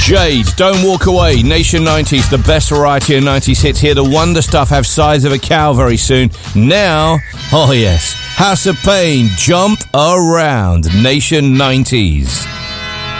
Jade, Don't Walk Away, Nation 90s, the best variety of 90s hits. Here, the Wonder Stuff have Size of a Cow very soon. Now, oh yes, House of Pain, Jump Around, Nation 90s.